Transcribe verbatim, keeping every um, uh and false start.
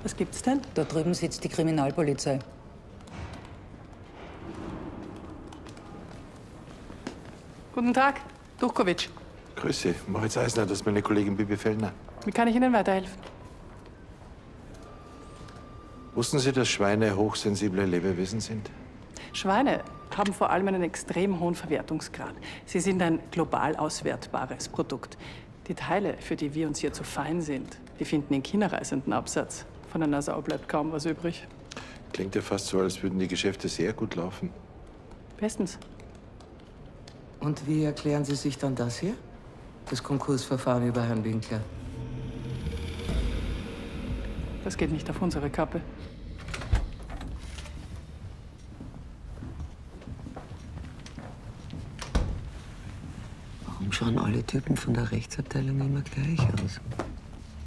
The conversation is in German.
Was gibt's denn? Da drüben sitzt die Kriminalpolizei. Guten Tag, Duchkowitsch. Grüße, Moritz Eisner, das ist meine Kollegin Bibi Fellner. Wie kann ich Ihnen weiterhelfen? Wussten Sie, dass Schweine hochsensible Lebewesen sind? Schweine haben vor allem einen extrem hohen Verwertungsgrad. Sie sind ein global auswertbares Produkt. Die Teile, für die wir uns hier zu fein sind, die finden in China-Reisenden Absatz. Von einer Sau bleibt kaum was übrig. Klingt ja fast so, als würden die Geschäfte sehr gut laufen. Bestens. Und wie erklären Sie sich dann das hier? Das Konkursverfahren über Herrn Winkler? Das geht nicht auf unsere Kappe. Warum schauen alle Typen von der Rechtsabteilung immer gleich aus?